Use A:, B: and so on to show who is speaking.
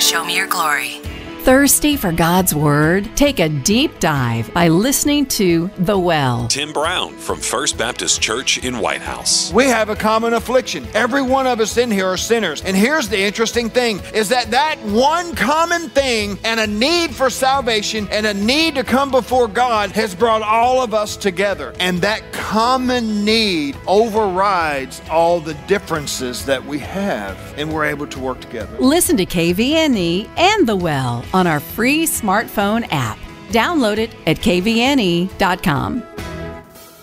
A: Show Me Your Glory.
B: Thirsty for God's Word? Take a deep dive by listening to The Well.
C: Tim Brown from First Baptist Church in White House.
D: We have a common affliction. Every one of us in here are sinners. And here's the interesting thing, is that one common thing and a need for salvation and a need to come before God has brought all of us together. And that common need overrides all the differences that we have, and we're able to work together.
B: Listen to KVNE and The Well on our free smartphone app. Download it at kvne.com.